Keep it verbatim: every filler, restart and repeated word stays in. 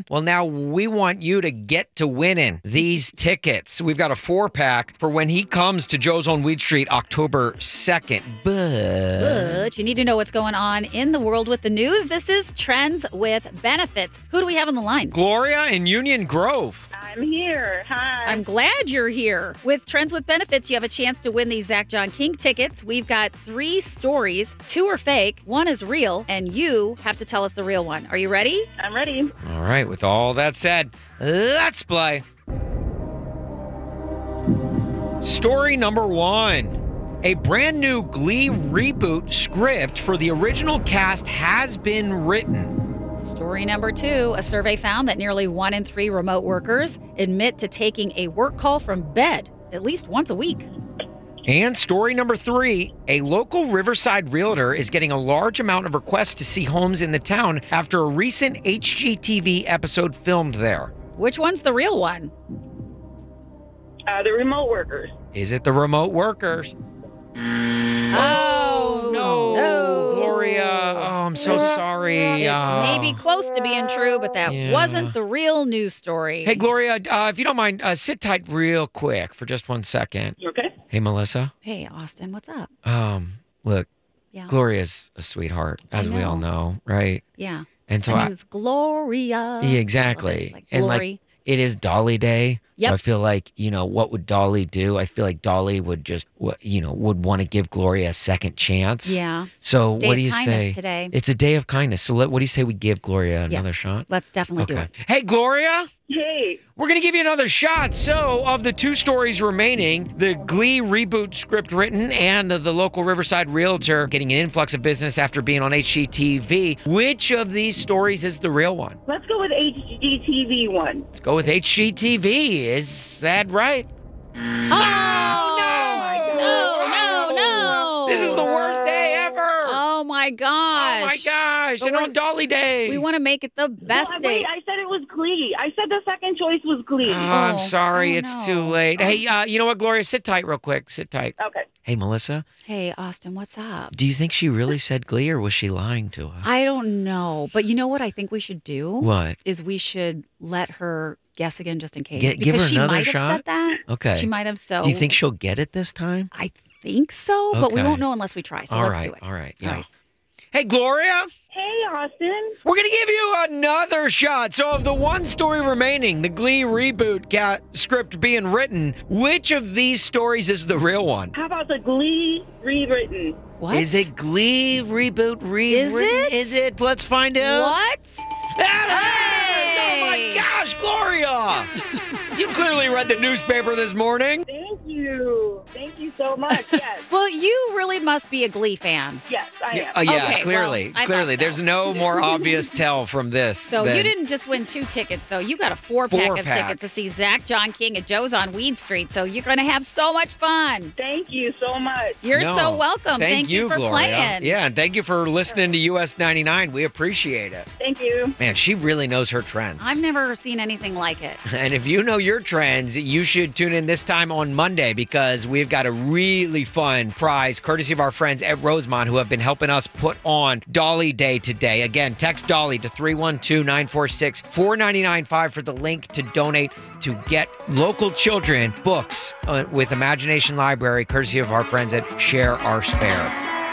Well, now we want you to get to winning these tickets. We've got a four-pack for when he comes to Joe's on Weed Street October second. But... But you need to know what's going on in the world with the news. This is Trends with Benefits. Who do we have on the line? Gloria in Union Grove. I'm here. Hi. I'm glad you're here. With Trends with Benefits, you have a chance to win these Zach John King tickets. We've got three stories. Two are fake, one is real, and you have to tell us the real one. Are you ready? I'm ready. All right, with all that said, let's play. Story number one. A brand new Glee reboot script for the original cast has been written. Story number two, a survey found that nearly one in three remote workers admit to taking a work call from bed at least once a week. And story number three, a local Riverside realtor is getting a large amount of requests to see homes in the town after a recent H G T V episode filmed there. Which one's the real one? Uh, the remote workers. Is it the remote workers? Oh, no. no. Gloria. Oh, I'm so sorry. It Uh, may be close to being true, but that Yeah. wasn't the real news story. Hey, Gloria, uh, if you don't mind, uh, sit tight real quick for just one second. You okay? Hey, Melissa. Hey, Austin, what's up? Um, look, Yeah. Gloria's a sweetheart, as I we all know. know, right? Yeah. And so Her I, name's Gloria. yeah, exactly. It's like and glory. like it is Dolly Day. So Yep. I feel like, you know, what would Dolly do? I feel like Dolly would just, wa- you know, would want to give Gloria a second chance. Yeah. So Day what of do you kindness say? today. It's a day of kindness. So let, what do you say we give Gloria another Yes. shot? Let's definitely do Okay. it. Hey, Gloria. Hey. We're going to give you another shot. So, of the two stories remaining, the Glee reboot script written and the local Riverside realtor getting an influx of business after being on H G T V, which of these stories is the real one? Let's go with H G T V one. Let's go with H G T V. Is that right? Oh, no! No, no, no. This is the worst day ever. Oh, my gosh. Oh, my gosh. But And we're- on Dolly Day. We want to make it the best no, day. wait, I said it was Glee. I said the second choice was Glee. Oh, I'm Oh, sorry. oh, it's no. too late. Hey, uh, you know what, Gloria? Sit tight real quick. Sit tight. Okay. Hey, Melissa, Hey, Austin, what's up? do you think she really said Glee or was she lying to us? I don't know. But you know what I think we should do? What? Is we should let her guess again just in case. Get- give because her she another might have shot? said that. Okay. She might have. So Do you think she'll get it this time? I think so, but we Okay. won't know unless we try. So all let's right. do it. All right. All Yeah. right. Hey, Gloria, Hey, Austin. we're going to give you another shot. So, of the one story remaining, the Glee reboot ca- script being written, which of these stories is the real one? How about the Glee rewritten? What? Is it Glee reboot rewritten? Is it? Is it? Let's find out. What? That is! Oh, my Hey! gosh, Gloria! You clearly read the newspaper this morning. Thank you. Thank you so much. Yes. Well, you really must be a Glee fan. Yes, I Yeah, am. uh, yeah Okay, clearly. well, I thought clearly. so. There's no more obvious tell from this. So than- you didn't just win two tickets, though. You got a four-pack of Four-pack. tickets to see Zach John King at Joe's on Weed Street. So you're going to have so much fun. Thank you so much. You're No. so welcome. Thank, you, for Gloria. playing. Yeah, and thank you for listening to U S ninety-nine. We appreciate it. Thank you. Man, she really knows her trends. I've never seen anything like it. And if you know your trends, you should tune in this time on Monday because we've got a really fun prize courtesy of our friends at Rosemont who have been helping us put on Dolly Day today. Again, text Dolly to three one two, nine four six, four nine nine five for the link to donate to get local children books uh, with Imagination Library courtesy of our friends at Share Our Spare.